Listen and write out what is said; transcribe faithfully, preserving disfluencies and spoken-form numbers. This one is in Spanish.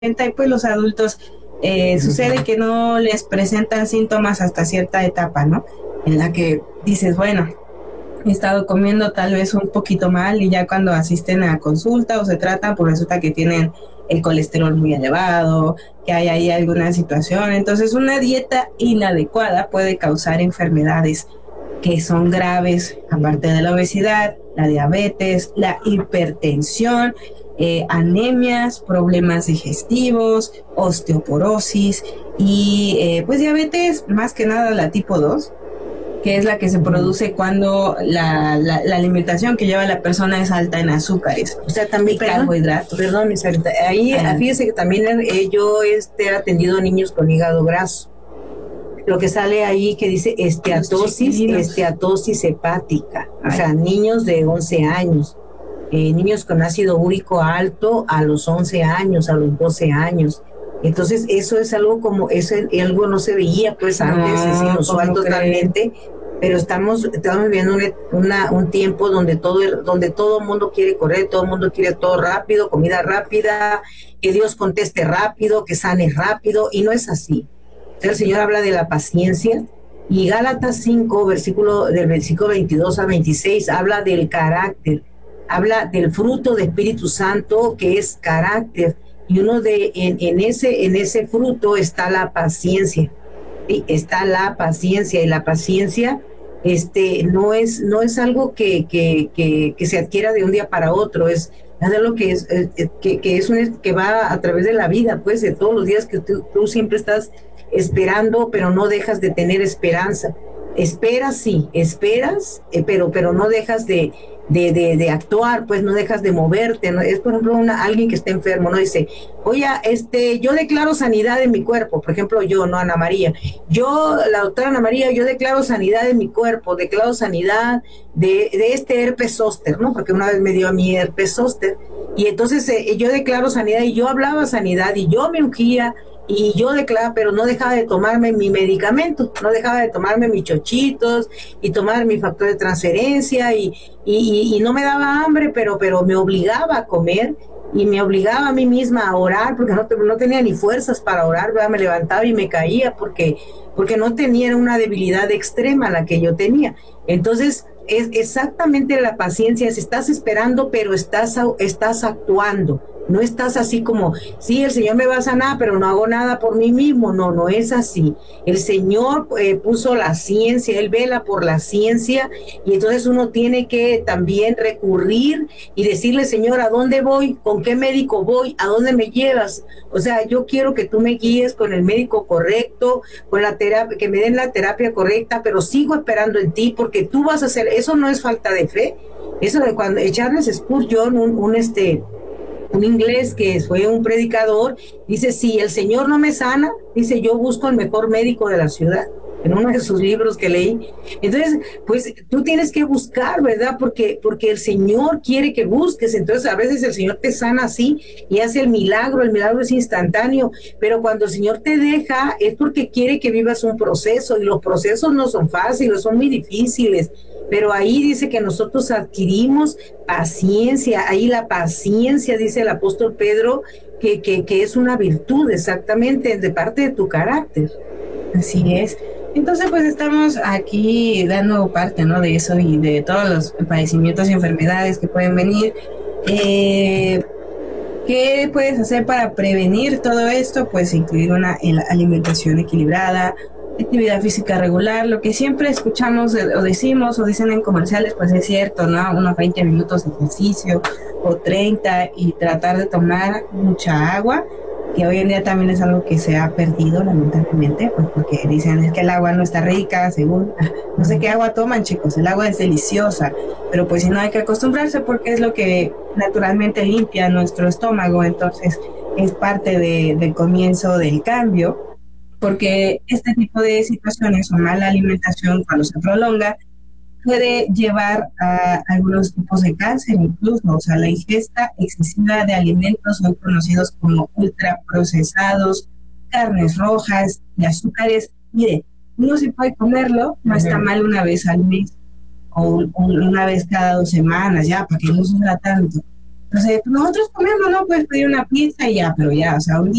y pues los adultos eh, sucede que no les presentan síntomas hasta cierta etapa, ¿no? En la que dices, bueno, he estado comiendo tal vez un poquito mal y ya cuando asisten a consulta o se tratan, pues resulta que tienen el colesterol muy elevado, que hay ahí alguna situación. Entonces una dieta inadecuada puede causar enfermedades que son graves, aparte de la obesidad, la diabetes, la hipertensión, eh, anemias, problemas digestivos, osteoporosis y eh, pues diabetes, más que nada la tipo dos, que es la que se produce cuando la, la, la alimentación que lleva la persona es alta en azúcares. O sea, también carbohidratos. Perdón, mi señorita, ahí ah. fíjese que también eh, yo este, he atendido a niños con hígado graso. Lo que sale ahí que dice esteatosis, esteatosis hepática. Ay. O sea, niños de once años. Eh, niños con ácido úrico alto a los once años, a los doce años. Entonces eso es algo como, eso algo no se veía pues antes, no, es inusual totalmente, pero estamos, estamos viviendo una, una, un tiempo donde todo donde todo el mundo quiere correr, todo el mundo quiere todo rápido, comida rápida, que Dios conteste rápido, que sane rápido, y no es así. El Señor habla de la paciencia, y Gálatas cinco, versículo, del versículo veintidós a veintiséis, habla del carácter, habla del fruto del Espíritu Santo, que es carácter, y uno de, en, en, ese, en ese fruto está la paciencia, ¿sí? Está la paciencia, y la paciencia este, no, es, no es algo que, que, que, que se adquiera de un día para otro, es algo que, es, que, que, es un, que va a través de la vida, pues de todos los días que tú, tú siempre estás esperando, pero no dejas de tener esperanza. Esperas, sí, esperas, eh, pero, pero no dejas de, de, de, de actuar, pues no dejas de moverte, ¿no? Es, por ejemplo, una, alguien que está enfermo, ¿no? Dice, oye, este, yo declaro sanidad en mi cuerpo, por ejemplo, yo, ¿no? Ana María, yo, la doctora Ana María, yo declaro sanidad en mi cuerpo, declaro sanidad de, de este herpes zóster, ¿no? Porque una vez me dio a mí herpes zóster, y entonces eh, yo declaro sanidad, y yo hablaba sanidad, y yo me ungía, y yo declaraba, pero no dejaba de tomarme mi medicamento, no dejaba de tomarme mis chochitos y tomar mi factor de transferencia y, y, y no me daba hambre, pero, pero me obligaba a comer y me obligaba a mí misma a orar porque no, no tenía ni fuerzas para orar, ¿verdad? Me levantaba y me caía porque, porque no tenía una debilidad extrema la que yo tenía. Entonces, es exactamente la paciencia, es estás esperando, pero estás, estás actuando. No estás así como, sí, el Señor me va a sanar, pero no hago nada por mí mismo. No, no es así. El Señor eh, puso la ciencia, Él vela por la ciencia, y entonces uno tiene que también recurrir y decirle, Señor, ¿a dónde voy? ¿Con qué médico voy? ¿A dónde me llevas? O sea, yo quiero que tú me guíes con el médico correcto, con la terapia, que me den la terapia correcta, pero sigo esperando en ti porque tú vas a hacer, eso no es falta de fe. Eso de cuando Charles Spurgeon, un, un este... un inglés que fue un predicador, dice, si el Señor no me sana, dice, yo busco el mejor médico de la ciudad, en uno de sus libros que leí. Entonces, pues tú tienes que buscar, ¿verdad? Porque, porque el Señor quiere que busques. Entonces, a veces el Señor te sana así y hace el milagro, el milagro es instantáneo, pero cuando el Señor te deja es porque quiere que vivas un proceso, y los procesos no son fáciles, son muy difíciles. Pero ahí dice que nosotros adquirimos paciencia, ahí la paciencia, dice el apóstol Pedro, que, que, que es una virtud exactamente de parte de tu carácter. Así es. Entonces, pues estamos aquí dando parte, ¿no? De eso y de todos los padecimientos y enfermedades que pueden venir. Eh, ¿Qué puedes hacer para prevenir todo esto? Pues incluir una alimentación equilibrada, actividad física regular, lo que siempre escuchamos o decimos o dicen en comerciales, pues es cierto, ¿no? Unos veinte minutos de ejercicio o treinta, y tratar de tomar mucha agua, que hoy en día también es algo que se ha perdido lamentablemente, pues porque dicen es que el agua no está rica, según, no sé qué agua toman, chicos, el agua es deliciosa, pero pues si no hay que acostumbrarse porque es lo que naturalmente limpia nuestro estómago, entonces es parte de, del comienzo del cambio. Porque este tipo de situaciones o mala alimentación, cuando se prolonga, puede llevar a algunos tipos de cáncer incluso. O sea, la ingesta excesiva de alimentos son conocidos como ultraprocesados, carnes rojas y azúcares. Mire, uno sí puede comerlo, no está mal una vez al mes o una vez cada dos semanas, ya, para que no sufra tanto. Entonces, nosotros comemos, ¿no? Puedes pedir una pizza y ya, pero ya, o sea, un